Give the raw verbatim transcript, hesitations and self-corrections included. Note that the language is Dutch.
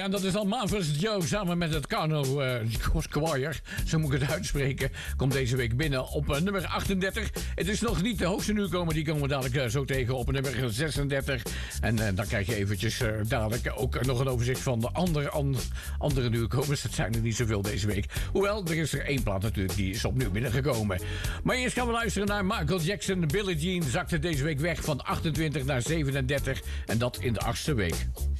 en dat is dan Marvelous Joe samen met het Carno uh, Choir, zo moet ik het uitspreken, komt deze week binnen op uh, nummer achtendertig. Het is nog niet de hoogste nieuwkomer, die komen we dadelijk uh, zo tegen op nummer zesendertig. En uh, dan krijg je eventjes uh, dadelijk ook nog een overzicht van de andere, and, andere nieuwkomers. Dat zijn er niet zoveel deze week. Hoewel, er is er één plaat natuurlijk, die is opnieuw binnengekomen. Maar eerst gaan we luisteren naar Michael Jackson. Billie Jean zakte deze week weg van achtentwintig naar zevenendertig. En dat in de achtste week.